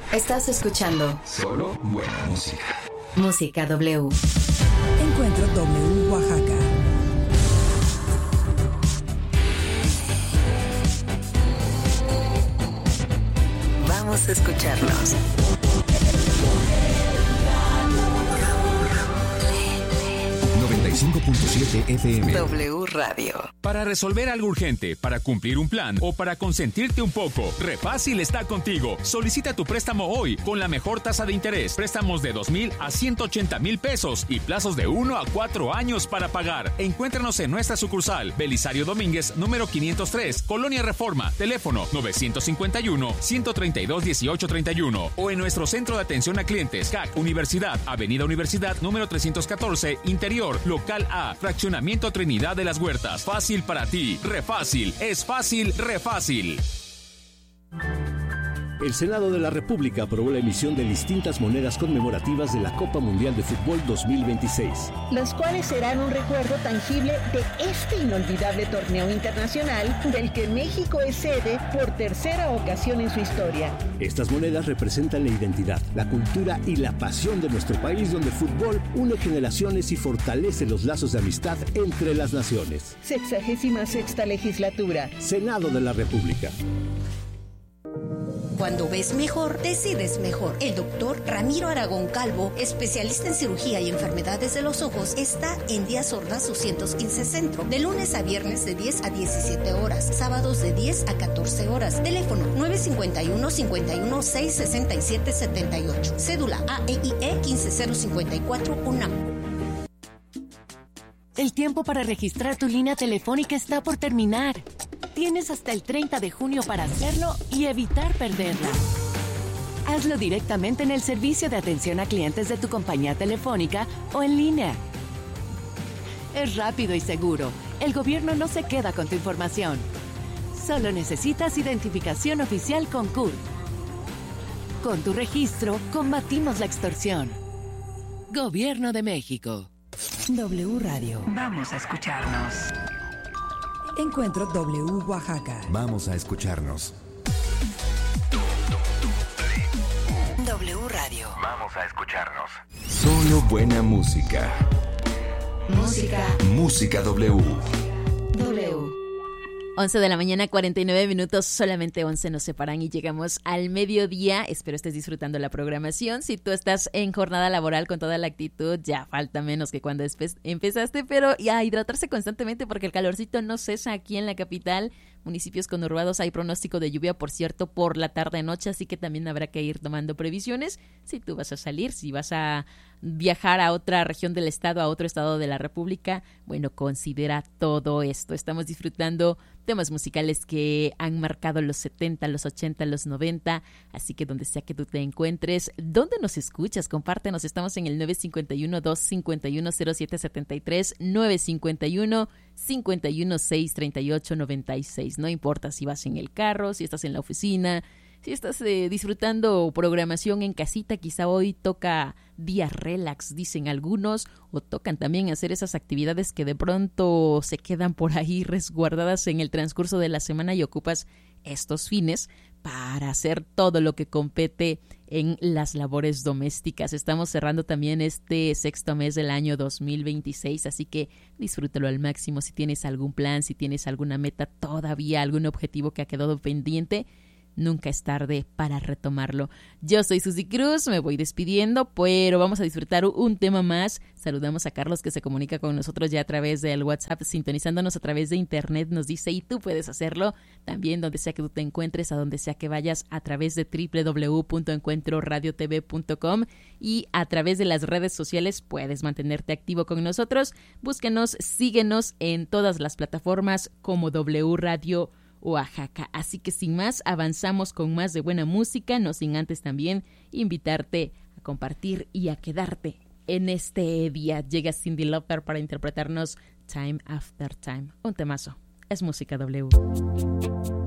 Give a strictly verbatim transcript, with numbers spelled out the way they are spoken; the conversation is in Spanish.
Estás escuchando solo buena música. Música W. Encuentro W Oaxaca. Vamos a escucharnos. noventa y cinco punto siete F M. W Radio. Para resolver algo urgente, para cumplir un plan o para consentirte un poco, Refácil está contigo. Solicita tu préstamo hoy con la mejor tasa de interés. Préstamos de dos mil a ciento ochenta mil pesos y plazos de uno a cuatro años para pagar. Encuéntranos en nuestra sucursal, Belisario Domínguez, número quinientos tres, Colonia Reforma, teléfono nueve cinco uno, uno tres dos, uno ocho tres uno o en nuestro centro de atención a clientes, C A C Universidad, Avenida Universidad, número trescientos catorce, Interior, Local A, Fraccionamiento Trinidad de las Huertas. Fácil para ti. Refácil. Es fácil, refácil. El Senado de la República aprobó la emisión de distintas monedas conmemorativas de la Copa Mundial de Fútbol dos mil veintiséis. Las cuales serán un recuerdo tangible de este inolvidable torneo internacional del que México es sede por tercera ocasión en su historia. Estas monedas representan la identidad, la cultura y la pasión de nuestro país, donde el fútbol une generaciones y fortalece los lazos de amistad entre las naciones. Sexagésima sexta legislatura. Senado de la República. Cuando ves mejor, decides mejor. El doctor Ramiro Aragón Calvo, especialista en cirugía y enfermedades de los ojos, está en Díaz Ordaz doscientos quince Centro, de lunes a viernes de diez a diecisiete horas, sábados de diez a catorce horas. Teléfono nueve cinco uno, cinco uno seis, seis siete siete ocho. Cédula A E I E uno cinco cero cinco cuatro UNAM. El tiempo para registrar tu línea telefónica está por terminar. Tienes hasta el treinta de junio para hacerlo y evitar perderla. Hazlo directamente en el servicio de atención a clientes de tu compañía telefónica o en línea. Es rápido y seguro. El gobierno no se queda con tu información. Solo necesitas identificación oficial con C U R. Con tu registro, combatimos la extorsión. Gobierno de México. W Radio. Vamos a escucharnos. Encuentro W Oaxaca. Vamos a escucharnos. W Radio. Vamos a escucharnos. Solo buena música. Música. Música W. W. once de la mañana, cuarenta y nueve minutos, solamente once nos separan y llegamos al mediodía. Espero estés disfrutando la programación. Si tú estás en jornada laboral con toda la actitud, ya falta menos que cuando después empezaste, pero y a hidratarse constantemente porque el calorcito no cesa aquí en la capital. Municipios conurbados hay pronóstico de lluvia, por cierto, por la tarde-noche, así que también habrá que ir tomando previsiones. Si tú vas a salir, si vas a viajar a otra región del estado, a otro estado de la república, bueno, considera todo esto. Estamos disfrutando temas musicales que han marcado los setenta, los ochenta, los noventa, así que donde sea que tú te encuentres, ¿dónde nos escuchas? Compártenos, estamos en el nueve cinco uno, dos cinco uno, cero siete siete tres, nueve cinco uno, cinco uno seis, tres ocho nueve seis. No importa si vas en el carro, si estás en la oficina, si estás eh, disfrutando programación en casita, quizá hoy toca día relax, dicen algunos, o tocan también hacer esas actividades que de pronto se quedan por ahí resguardadas en el transcurso de la semana y ocupas estos fines para hacer todo lo que compete en las labores domésticas. Estamos cerrando también este sexto mes del año dos mil veintiséis, así que disfrútalo al máximo. Si tienes algún plan, si tienes alguna meta todavía, algún objetivo que ha quedado pendiente, nunca es tarde para retomarlo. Yo soy Susy Cruz, me voy despidiendo, pero vamos a disfrutar un tema más. Saludamos a Carlos, que se comunica con nosotros ya a través del WhatsApp, sintonizándonos a través de internet. Nos dice, y tú puedes hacerlo también donde sea que tú te encuentres, a donde sea que vayas, a través de doble u doble u doble u punto encuentro radio t v punto com y a través de las redes sociales puedes mantenerte activo con nosotros. Búsquenos, síguenos en todas las plataformas como W Radio Oaxaca. Así que sin más, avanzamos con más de buena música, no sin antes también invitarte a compartir y a quedarte en este día. Llega Cyndi Lauper para interpretarnos Time After Time, un temazo. Es música W.